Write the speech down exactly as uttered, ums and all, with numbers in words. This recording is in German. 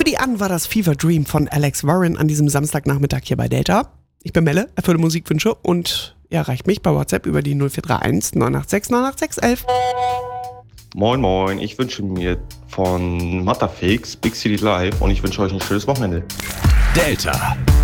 Für die an war das Fever Dream von Alex Warren an diesem Samstagnachmittag hier bei Delta. Ich bin Melle, erfülle Musikwünsche und erreicht mich bei WhatsApp über die null vier drei eins neun acht sechs neun acht sechs eins. Moin Moin, ich wünsche mir von Matterfix Big City Live und ich wünsche euch ein schönes Wochenende. Delta.